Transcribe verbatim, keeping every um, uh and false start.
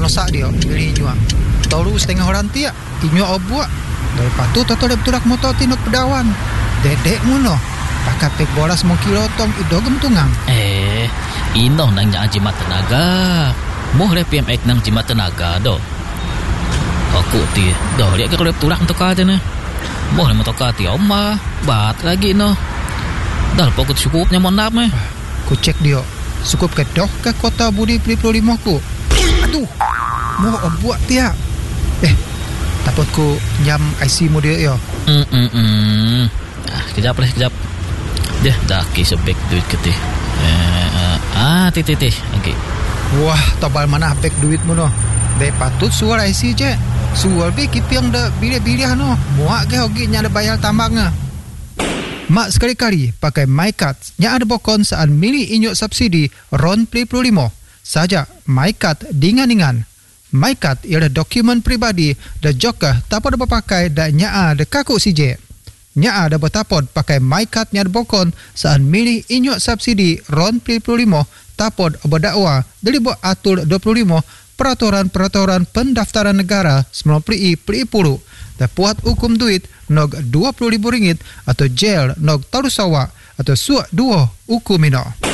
nosak dia beli nyua. Tahu setengah orang tiak inyo obuak. Dari patu toto dep turak motor tinuk pedawan. Dedek muno. Pakai pek boras mau kilotong idogem tungang. Eh, ino nang nya jimat tenaga. Moh le P M X nang jimat tenaga do. Aku ti, do lihat ke kalau turak untuk kata ne. Moh le motor kati oma, bat lagi no. Dal pokok cukupnya mon nap meh. Ku cek dia. Cukup ke doh ke kota Budi lima puluh lima ku. Aduh. Moh obuak tiak. Eh, takut ku nyam I C mu dia yo. Hmm hmm hmm. Ah, kejap lah, kejap. Dah, dah kisah back duit ke teh. Eh, uh, ah, teh teh teh. Okey. Wah, tobal mana back duit mu no. Be patut suar I C je. Suar be kipiang dah bilih-bilih no. Muak ke hogi nya ada bayar tambangnya. Mak sekali-kali pakai MyCard nya ada bokon saat milih inyuk subsidi RON lima puluh lima. Saja MyCard dingan-dingan. MyCard ialah dokumen pribadi dan juga tak pada berpakai dan nya ada kaku C J. Nya ada bertapod pakai MyCard nya ada bokon saat milih inyuk subsidi RON lima puluh lima tapod berdakwa dari buat atur dua puluh lima Peraturan-Peraturan Pendaftaran Negara sembilan puluh I puluh dan puat hukum duit nog dua puluh ribu ringgit atau jail nog tarusawa atau suak dua hukum ino.